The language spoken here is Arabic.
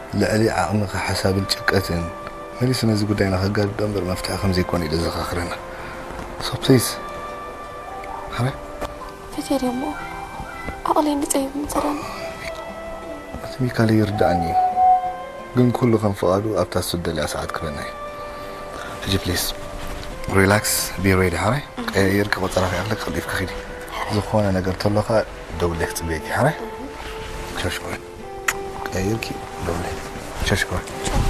لألي عقمك حساب الشقتين مليس نزي قدينا خقال دمبر مفتاح خمزي كوني لزخ آخرنا صبتيس هلا فتير يمو أقلي نتعيب مثلا ميكالي يردعني قن كله كان فقادو أبتا السودة اللي أسعد كبناي هجي بليس ريلاكس بي ريدي هاي يركب الطرف يعملك خليف كخيدي زخوانا نقرت الله دولك تبيكي هاي شو شكوي يركي دولك شو شكوي